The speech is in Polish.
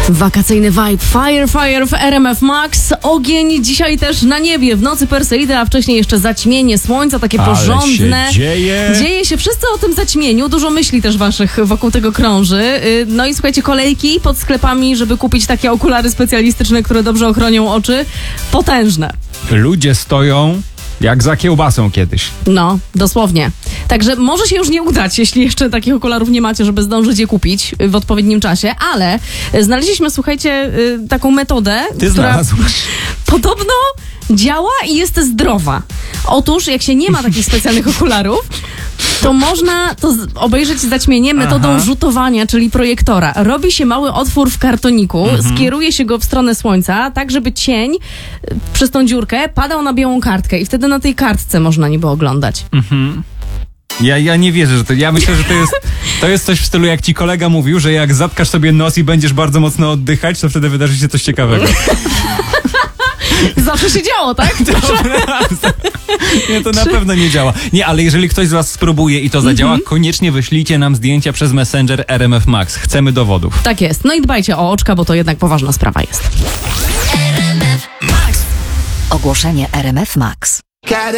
Wakacyjny vibe, fire w RMF Max, ogień dzisiaj też na niebie, w nocy Perseidy, a wcześniej jeszcze zaćmienie słońca, takie porządne. Się dzieje. Dzieje się, wszyscy o tym zaćmieniu, dużo myśli też waszych wokół tego krąży. No i słuchajcie, kolejki pod sklepami, żeby kupić takie okulary specjalistyczne, które dobrze ochronią oczy, potężne. Ludzie stoją jak za kiełbasą kiedyś. No, dosłownie. Także może się już nie udać, jeśli jeszcze takich okularów nie macie, żeby zdążyć je kupić w odpowiednim czasie, ale znaleźliśmy, słuchajcie, taką metodę, Ty która znalazłaś. podobno działa i jest zdrowa. Otóż, jak się nie ma takich specjalnych okularów, to można to obejrzeć zaćmienie metodą rzutowania, czyli projektora. Robi się mały otwór w kartoniku, skieruje się go w stronę słońca, tak żeby cień przez tą dziurkę padał na białą kartkę i wtedy na tej kartce można niby oglądać. Ja nie wierzę, że to... Ja myślę, że to jest coś w stylu, jak ci kolega mówił, że jak zatkasz sobie nos i będziesz bardzo mocno oddychać, to wtedy wydarzy się coś ciekawego. Zawsze się działo, tak? Nie, to na pewno nie działa. Nie, ale jeżeli ktoś z was spróbuje i to zadziała, koniecznie wyślijcie nam zdjęcia przez Messenger RMF Max. Chcemy dowodów. Tak jest. No i dbajcie o oczka, bo to jednak poważna sprawa jest. Ogłoszenie RMF Max.